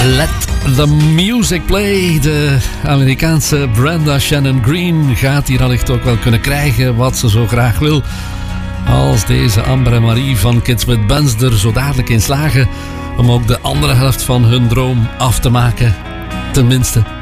Let the music play. De Amerikaanse Brenda Shannon Green gaat hier allicht ook wel kunnen krijgen wat ze zo graag wil. Als deze Amber en Marie van Kids with Buns er zo dadelijk in slagen om ook de andere helft van hun droom af te maken. Tenminste.